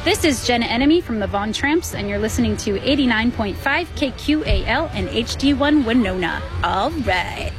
This is Jenna Enemy from the Von Tramps, and you're listening to 89.5 KQAL and HD1 Winona. All right.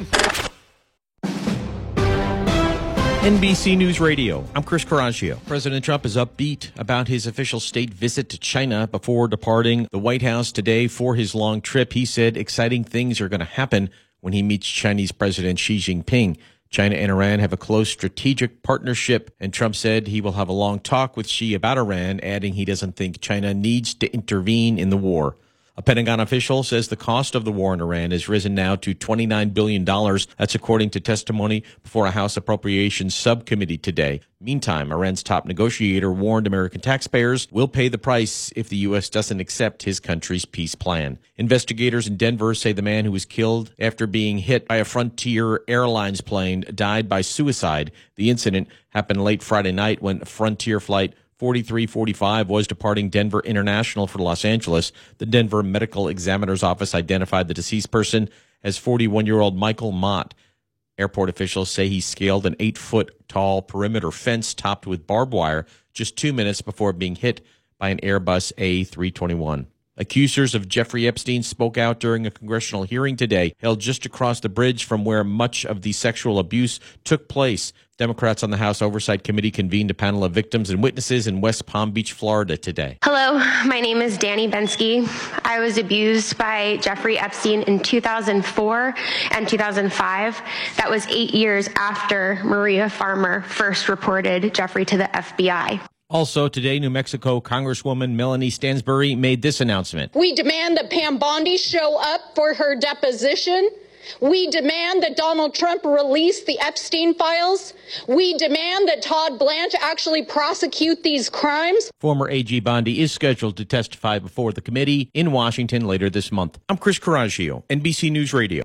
NBC News Radio. I'm Chris Coraggio. President Trump is upbeat about his official state visit to China before departing the White House today for his long trip. He said exciting things are going to happen when he meets Chinese President Xi Jinping. China and Iran have a close strategic partnership, and Trump said he will have a long talk with Xi about Iran, adding he doesn't think China needs to intervene in the war. A Pentagon official says the cost of the war in Iran has risen now to $29 billion. That's according to testimony before a House Appropriations Subcommittee today. Meantime, Iran's top negotiator warned American taxpayers will pay the price if the U.S. doesn't accept his country's peace plan. Investigators in Denver say the man who was killed after being hit by a Frontier Airlines plane died by suicide. The incident happened late Friday night when Frontier Flight 4345 was departing Denver International for Los Angeles. The Denver Medical Examiner's Office identified the deceased person as 41-year-old Michael Mott. Airport officials say he scaled an 8-foot-tall perimeter fence topped with barbed wire just 2 minutes before being hit by an Airbus A321. Accusers of Jeffrey Epstein spoke out during a congressional hearing today, held just across the bridge from where much of the sexual abuse took place. Democrats on the House Oversight Committee convened a panel of victims and witnesses in West Palm Beach, Florida today. Hello, my name is Danny Bensky. I was abused by Jeffrey Epstein in 2004 and 2005. That was 8 years after Maria Farmer first reported Jeffrey to the FBI. Also today, New Mexico Congresswoman Melanie Stansbury made this announcement. We demand that Pam Bondi show up for her deposition. We demand that Donald Trump release the Epstein files. We demand that Todd Blanche actually prosecute these crimes. Former AG Bondi is scheduled to testify before the committee in Washington later this month. I'm Chris Coraggio, NBC News Radio.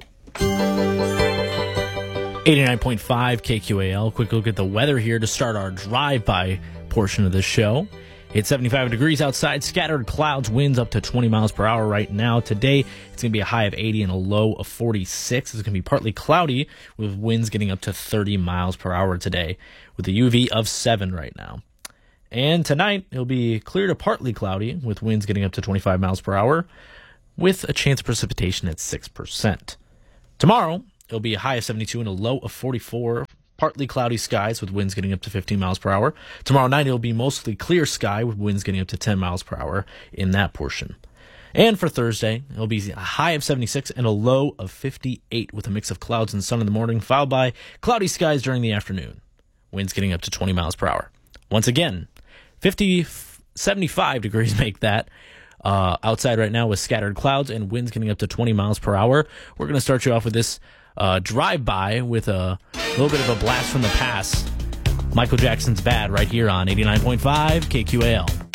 89.5 KQAL. Quick look at the weather here to start our drive-by portion of the show. It's 75 degrees outside, scattered clouds, winds up to 20 miles per hour right now. Today, it's going to be a high of 80 and a low of 46. It's going to be partly cloudy with winds getting up to 30 miles per hour today with a UV of 7 right now. And tonight, it'll be clear to partly cloudy with winds getting up to 25 miles per hour with a chance of precipitation at 6%. Tomorrow, it'll be a high of 72 and a low of 44. Partly cloudy skies with winds getting up to 15 miles per hour. Tomorrow night, it'll be mostly clear sky with winds getting up to 10 miles per hour in that portion. And for Thursday, it'll be a high of 76 and a low of 58 with a mix of clouds and sun in the morning, followed by cloudy skies during the afternoon. Winds getting up to 20 miles per hour. Once again, 75 degrees make that. Outside right now with scattered clouds and winds getting up to 20 miles per hour. We're going to start you off with this drive-by with a little bit of a blast from the past. Michael Jackson's Bad right here on 89.5 KQAL.